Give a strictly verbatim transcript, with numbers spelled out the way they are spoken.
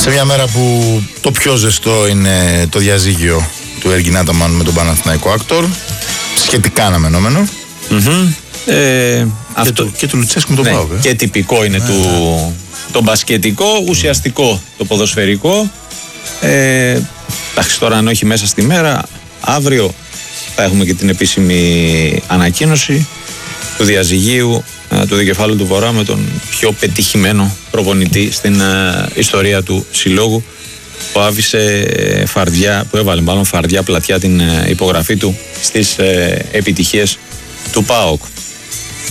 Σε μια μέρα που το πιο ζεστό είναι το διαζύγιο του Έργιν Άταμαν με τον Παναθηναϊκό Άκτορ, σχετικά αναμενόμενο. Mm-hmm. Ε, και, αυτό... του, και του Λουτσέσκου με τον ναι, Πάοκ. Ε. Και τυπικό είναι ναι, του, ναι. το μπασκετικό, ουσιαστικό το ποδοσφαιρικό. Ε, εντάξει, τώρα αν όχι μέσα στη μέρα, αύριο θα έχουμε και την επίσημη ανακοίνωση του διαζυγίου του δικεφάλου του Βορρά με τον πιο πετυχημένο προπονητή στην uh, ιστορία του συλλόγου, που άφησε φαρδιά, που έβαλε μάλλον φαρδιά πλατιά την uh, υπογραφή του στις uh, επιτυχίες του ΠΑΟΚ.